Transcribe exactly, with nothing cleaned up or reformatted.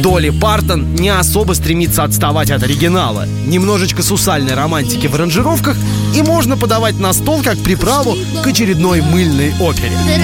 Долли Партон не особо стремится отставать от оригинала. Немножечко сусальной романтики в аранжировках, и можно подавать на стол как приправу к очередной мыльной опере.